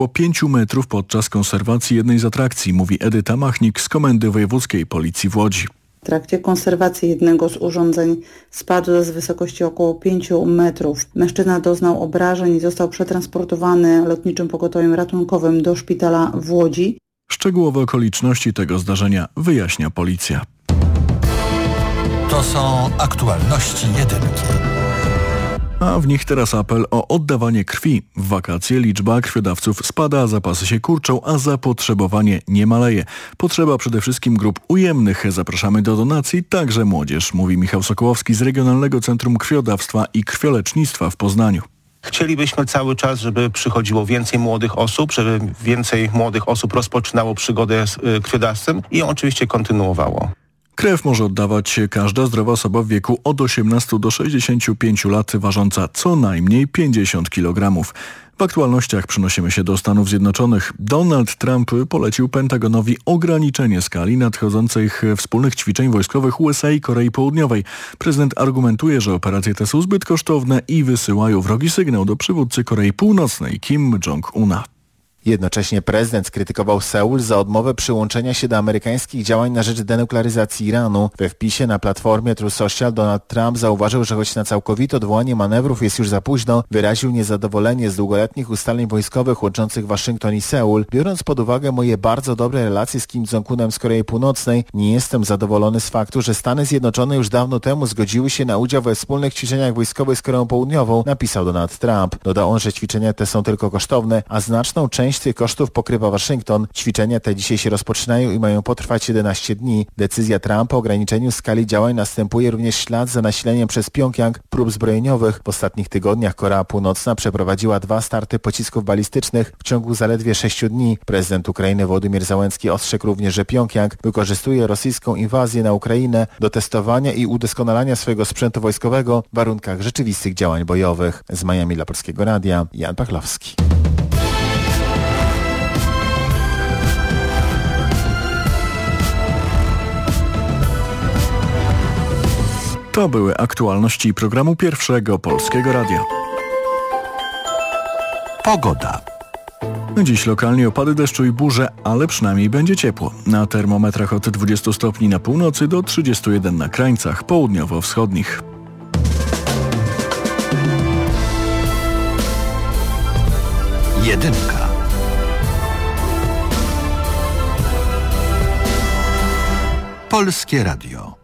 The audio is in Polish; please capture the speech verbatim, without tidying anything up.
O pięciu metrów podczas konserwacji jednej z atrakcji, mówi Edyta Machnik z Komendy Wojewódzkiej Policji w Łodzi. W trakcie konserwacji jednego z urządzeń spadł z wysokości około pięciu metrów. Mężczyzna doznał obrażeń i został przetransportowany lotniczym pogotowiem ratunkowym do szpitala w Łodzi. Szczegółowe okoliczności tego zdarzenia wyjaśnia policja. To są aktualności jedynki. A w nich teraz apel o oddawanie krwi. W wakacje liczba krwiodawców spada, zapasy się kurczą, a zapotrzebowanie nie maleje. Potrzeba przede wszystkim grup ujemnych. Zapraszamy do donacji także młodzież, mówi Michał Sokołowski z Regionalnego Centrum Krwiodawstwa i Krwiolecznictwa w Poznaniu. Chcielibyśmy cały czas, żeby przychodziło więcej młodych osób, żeby więcej młodych osób rozpoczynało przygodę z krwiodawstwem i ją oczywiście kontynuowało. Krew może oddawać każda zdrowa osoba w wieku od osiemnastu do sześćdziesięciu pięciu lat, ważąca co najmniej pięćdziesiąt kilogramów. W aktualnościach przenosimy się do Stanów Zjednoczonych. Donald Trump polecił Pentagonowi ograniczenie skali nadchodzących wspólnych ćwiczeń wojskowych U S A i Korei Południowej. Prezydent argumentuje, że operacje te są zbyt kosztowne i wysyłają wrogi sygnał do przywódcy Korei Północnej Kim Jong-una. Jednocześnie prezydent skrytykował Seul za odmowę przyłączenia się do amerykańskich działań na rzecz denuklearyzacji Iranu. We wpisie na platformie Truth Social Donald Trump zauważył, że choć na całkowite odwołanie manewrów jest już za późno, wyraził niezadowolenie z długoletnich ustaleń wojskowych łączących Waszyngton i Seul. Biorąc pod uwagę moje bardzo dobre relacje z Kim Jong-unem z Korei Północnej, nie jestem zadowolony z faktu, że Stany Zjednoczone już dawno temu zgodziły się na udział we wspólnych ćwiczeniach wojskowych z Koreą Południową, napisał Donald Trump. Dodał on, że ćwiczenia te są tylko kosztowne, a znaczną część tych kosztów pokrywa Waszyngton. Ćwiczenia te dzisiaj się rozpoczynają i mają potrwać jedenaście dni. Decyzja Trumpa o ograniczeniu skali działań następuje również w ślad za nasileniem przez Pjongjang prób zbrojeniowych. W ostatnich tygodniach Korea Północna przeprowadziła dwa starty pocisków balistycznych w ciągu zaledwie sześciu dni. Prezydent Ukrainy Wołodymyr Zełenski ostrzegł również, że Pjongjang wykorzystuje rosyjską inwazję na Ukrainę do testowania i udoskonalania swojego sprzętu wojskowego w warunkach rzeczywistych działań bojowych. Z Miami dla Polskiego Radia, Jan Pachlowski. To były aktualności programu Pierwszego Polskiego Radia. Pogoda. Dziś lokalnie opady deszczu i burze, ale przynajmniej będzie ciepło. Na termometrach od dwudziestu stopni na północy do trzydziestu jeden na krańcach południowo-wschodnich. Jedynka. Polskie Radio.